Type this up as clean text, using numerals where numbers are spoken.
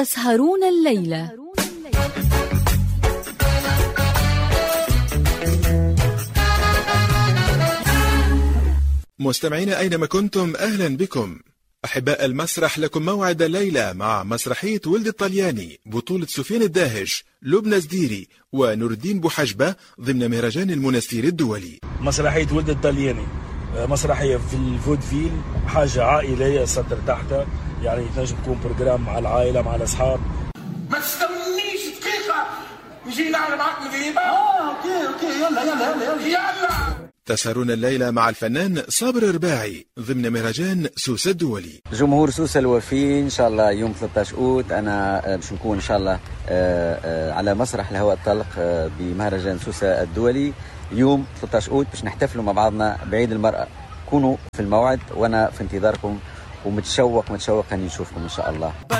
تسهرون الليلة. مستمعين أينما كنتم أهلا بكم. أحباء المسرح، لكم موعد الليلة مع مسرحية ولد الطلياني بطولة سفيان الداهش، لبنى زديري ونور الدين بوحجبة ضمن مهرجان المنستير الدولي. مسرحية ولد الطلياني مسرحية في الفودفيل، حاجة عائلية سطر تحتها، يعني تنجم تكون بروجرام مع العائلة مع الأصحاب. ما تستنيش دقيقة نجي نعمل معاك مدريبة. اوكي يلا تسهرون الليلة مع الفنان صابر الرباعي ضمن مهرجان سوسة الدولي. جمهور سوسة الوفي إن شاء الله يوم 13 أوت أنا باش نكون إن شاء الله على مسرح الهواء الطلق بمهرجان سوسة الدولي يوم 13 أوت باش نحتفلوا مع بعضنا بعيد المرأة. كونوا في الموعد وأنا في انتظاركم ومتشوق أني نشوفكم إن شاء الله.